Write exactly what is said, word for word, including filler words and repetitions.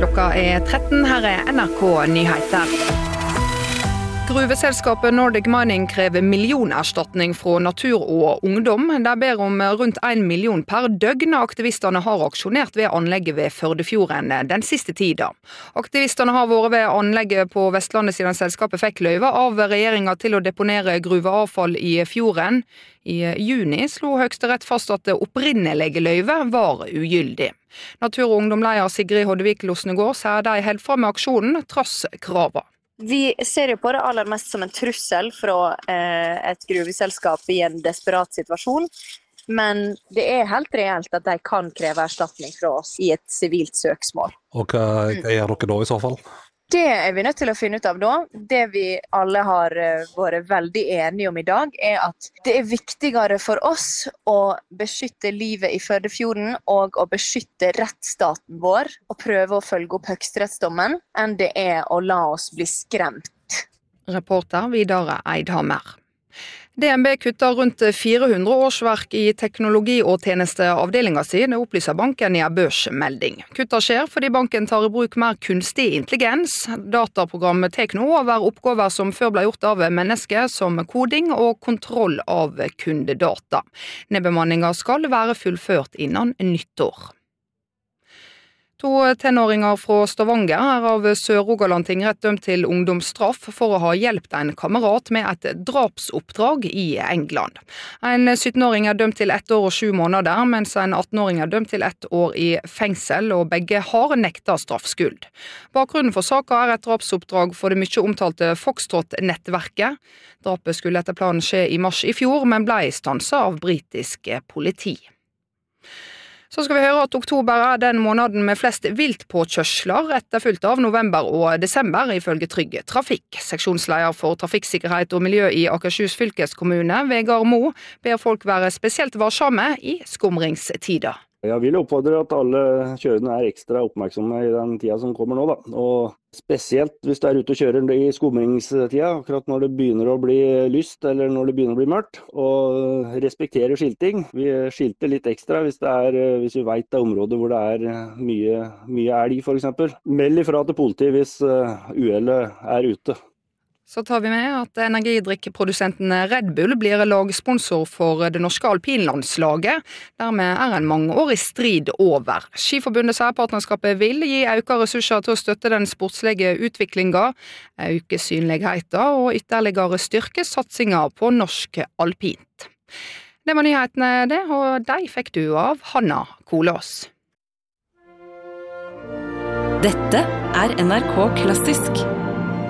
Klokka er tretten, her er N R K Nyheter. Gruveselskapet Nordic Mining krever millionerstatning fra Natur og Ungdom. De ber om rundt en million per døgn. Aktivistene har aksjonert ved anlegget ved Førdefjorden den siste tida. Aktivistene har vært ved anlegget på Vestlandet siden selskapet fikk løyve av regjeringa til å deponere gruveavfall i fjorden. I juni slo Høyesterett fast at det opprinnelige løyve var ugyldig. Natur- og Ungdom-leder Sigrid Hoddevik Losnegård sier de holder fram med aksjonen trass krava. Vi ser jo på det aller mest som en trussel fra eh, et gruveselskap i en desperat situasjon, men det er helt reelt at de kan kreve erstatning fra oss i et sivilt søksmål. Og hva, hva gjør dere da i så fall? Det er vi nødt til å finne ut av da. Det vi alle har vært veldig enige om i dag, er at det er viktigere for oss å beskytte livet i Førdefjorden og å beskytte rettsstaten vår og prøve å følge opp høyesterettsdommen, enn det er å la oss bli skremt. Reporter Vidar Eidhammer. D N B kutter rundt fire hundre årsverk i teknologi- og tjenesteavdelinga si, det opplyser banken i en børsmelding. Kutta skjer fordi banken tar i bruk mer kunstig intelligens. Dataprogrammet tar nå over oppgaver som før ble gjort av mennesker, som koding og kontroll av kundedata. Nedbemanninga skal være fullført innen nyttår. To tenåringer fra Stavanger er av Sør-Rogaland tingrett dømt til ungdomsstraff for å ha hjulpet en kamerat med et drapsoppdrag i England. En syttenåring er dømt til ett år og sju måneder, mens en attenåring er dømt til ett år i fengsel, og begge har nekta straffskyld. Bakgrunnen for saka er et drapsoppdrag for det mye omtalte Foxtrot-nettverket. Drapet skulle etter planen skje i mars i fjor, men ble stanset av britisk politi. Så skal vi høre at oktober er den måneden med flest viltpåkjørsler, etterfulgt av november og desember, ifølge Trygg Trafikk. Seksjonsleder for trafikksikkerhet og miljø i Akershus fylkeskommune, Vegard Mo, ber folk være spesielt varsomme i skumringstida. Jeg vil oppfordre at alle kjørende er ekstra oppmerksomme i den tida som kommer nå, da. Og spesielt hvis du er ute og kjører i skumringstida, akkurat når det begynner å bli lyst eller når det begynner å bli mørkt, og respektere skilting. Vi skilter litt ekstra hvis, det er, hvis vi vet det er områder hvor det er mye, mye elg for eksempel. Meld ifra til politiet hvis uhellet er ute. Så tar vi med at energidrikkprodusenten Red Bull blir lagsponsor for det norske alpinlandslaget. Dermed er en mangeårig strid over. Skiforbundet sier partnerskapet vil gi økte ressurser til å støtte den sportslige utviklinga, øke synligheten og ytterligere styrke satsingen på norsk alpint. Det var nyhetene det, og de fikk du av Hanna Kolås. Dette er N R K Klassisk.